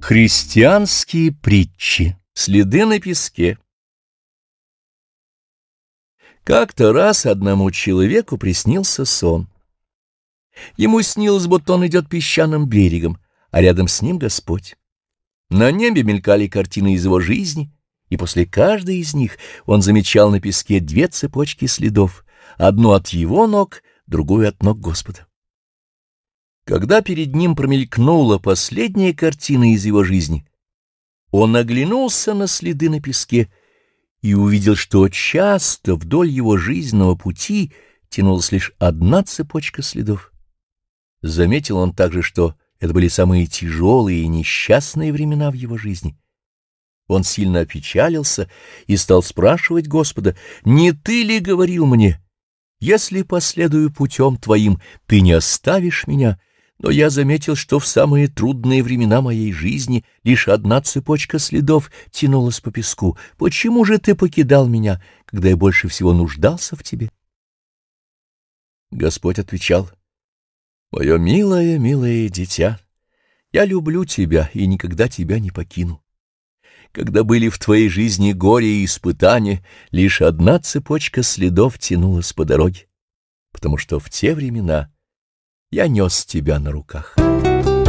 Христианские притчи. Следы на песке. Как-то раз одному человеку приснился сон. Ему снилось, будто он идет песчаным берегом, а рядом с ним Господь. На небе мелькали картины из его жизни, и после каждой из них он замечал на песке две цепочки следов, одну от его ног, другую от ног Господа. Когда перед ним промелькнула последняя картина из его жизни, он оглянулся на следы на песке и увидел, что часто вдоль его жизненного пути тянулась лишь одна цепочка следов. Заметил он также, что это были самые тяжелые и несчастные времена в его жизни. Он сильно опечалился и стал спрашивать Господа: «Не ты ли говорил мне, если последую путем твоим, ты не оставишь меня?» Но я заметил, что в самые трудные времена моей жизни лишь одна цепочка следов тянулась по песку. Почему же ты покидал меня, когда я больше всего нуждался в тебе? Господь отвечал: «Мое милое, милое дитя, я люблю тебя и никогда тебя не покину. Когда были в твоей жизни горе и испытания, лишь одна цепочка следов тянулась по дороге, потому что в те времена я нес тебя на руках».